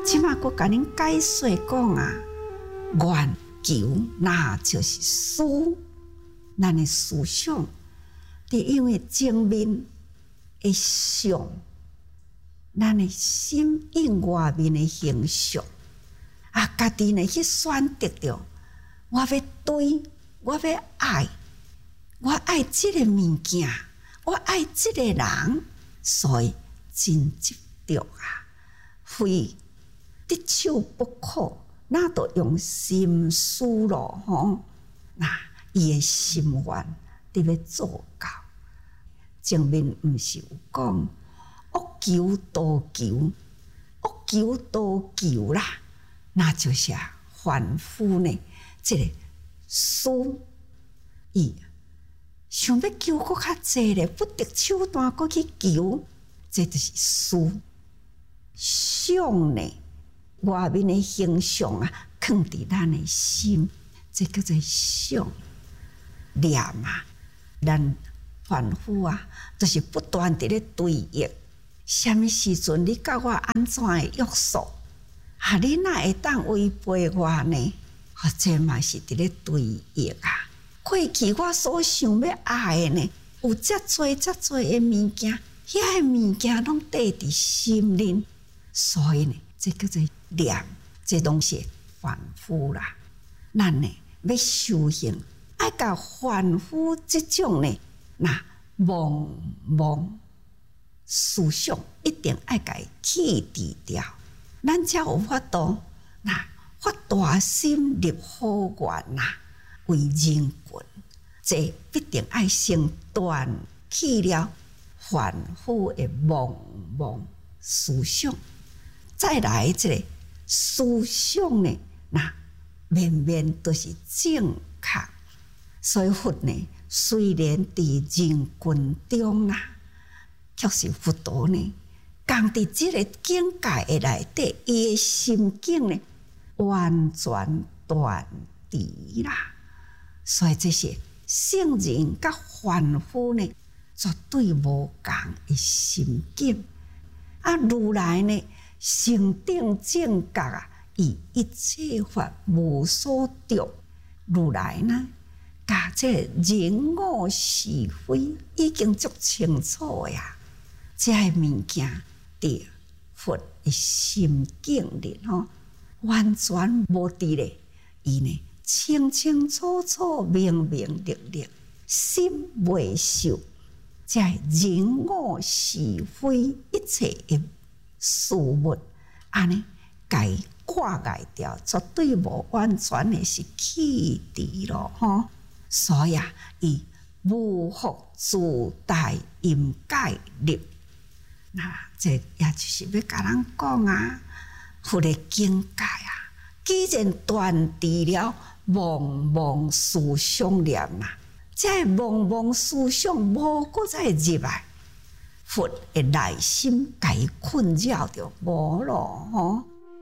即马我甲恁解说讲啊，愿求那就是思，咱的思想，就因为前面的相，咱的心应外面的形象啊，家己呢去选择着，我要对，我要爱，我爱即个物件，我爱即个人，所以真执着啊，非得手不可，那就用心思咯吼。那伊的心愿得要做到。前面毋是有讲，恶求多求，恶求多求啦，那就是凡夫呢，即个思伊想要求搁较济咧，不得手段搁去求，这就是思。想呢，外面的形象啊，藏伫咱的心，这叫做想念啊。咱凡夫啊，就是不断伫咧对应，什么时阵你甲我安怎的约束？啊，你哪会当违背我呢？啊，这嘛是伫咧对应啊。过去我所想要爱的呢，有遮多的物件，遐个物件拢缀伫心灵，所以呢，这叫做念，这拢是凡夫啦。咱呢要修行，爱甲凡夫即种呢，那妄思想一定爱甲伊去除掉，咱才有法度那发大心立好愿呐，为人群，这必定爱先断去了凡夫的妄思想，再来这个思想呢，那面都是正确。所以佛呢，虽然伫人群中啦，却是佛陀呢，讲伫这个境界的内底，伊的心境呢，完全断除啦。所以这些圣人甲凡夫呢，绝对无共的心境。啊，如来呢，成定正觉啊，以一切法无所着。如来呢，甲这人我是非已经足清楚呀。这物件伫佛的心境里吼，完全无伫咧，伊呢清清楚楚、明明历历，心未受。这人我是非一切的事物，安尼甲伊挂碍掉，绝对无完全的是去除咯吼。所以啊，伊无复自带因戒律。那这也就是要甲咱讲啊，佛的境界啊，既然断除了妄思想念啊，这妄思想无搁再入来，佛的内心甲伊困扰着无咯吼。